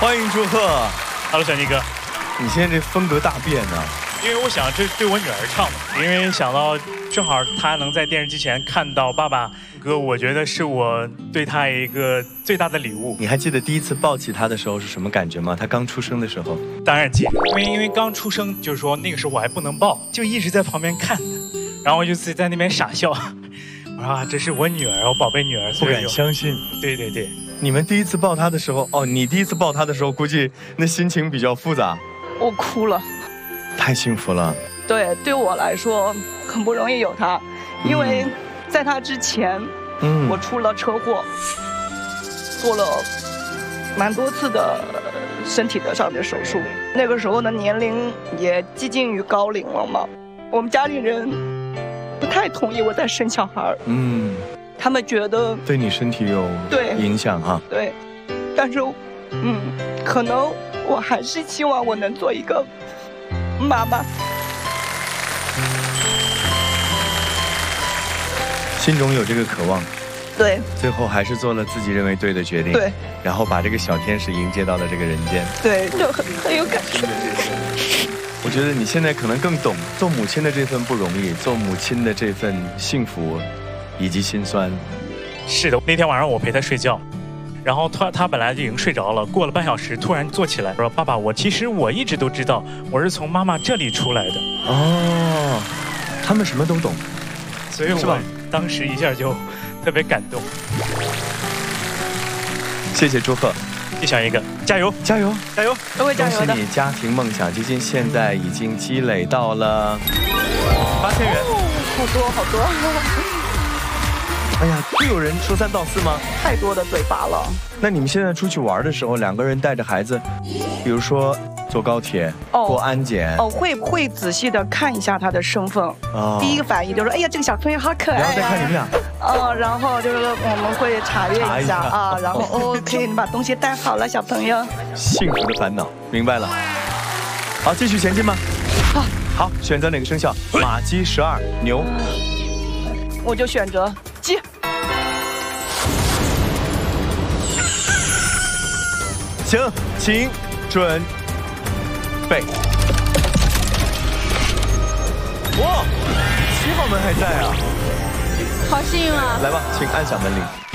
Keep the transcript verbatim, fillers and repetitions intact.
欢迎祝贺 ，Hello， 小尼哥， 你现在这风格大变啊！ 因为我想这对我女儿唱的，因为想到正好她能在电视机前看到爸爸歌，我觉得是我对她一个最大的礼物。 你还记得第一次抱起他的时候是什么感觉吗？他刚出生的时候？ 当然记得，因为因为刚出生，就是说那个时候我还不能抱，就一直在旁边看，然后我就自己在那边傻笑。我说啊，这是我女儿，我宝贝女儿， 不敢相信。 对对对。 你们第一次抱他的时候，哦，你第一次抱他的时候，估计那心情比较复杂。 我哭了， 太幸福了。 对，对我来说很不容易有他，因为在他之前，嗯，我出了车祸，做了蛮多次的身体的上的手术。那个时候的年龄也接近于高龄了嘛，我们家里人不太同意我再生小孩。嗯。他们觉得对你身体有影响哈， 对，但是，嗯，可能我还是希望我能做一个妈妈， 心中有这个渴望， 对， 最后还是做了自己认为对的决定， 对， 然后把这个小天使迎接到了这个人间， 对，就很很有感觉。 我觉得你现在可能更懂做母亲的这份不容易，做母亲的这份幸福。以及心酸， 是的。那天晚上我陪他睡觉，然后他他本来就已经睡着了，过了半小时突然坐起来说：“爸爸，我其实我一直都知道我是从妈妈这里出来的。” 哦，他们什么都懂， 所以我当时一下就特别感动。 谢谢祝贺， 一想一个，加油加油加油， 都会加油的。 恭喜你，家庭梦想基金现在已经积累到了八千元。 好多好多！ 哎呀，会有人说三道四吗？ 太多的嘴巴了。 那你们现在出去玩的时候，两个人带着孩子，比如说坐高铁、哦、过安检， 哦，会会仔细的看一下他的身份。哦，第一个反应就是，哎呀，这个小朋友好可爱、啊。 然后再看你们俩。 哦，然后就是我们会查阅一下啊，然后 OK， 你把东西带好了，小朋友。 幸福的烦恼，明白了。好，继续前进吧。好。好，选择哪个生肖？马、鸡、十二、牛。 我就选择鸡。 行，请准备。哇，七号门还在啊！ 好幸运啊！ 来吧，请按响门铃。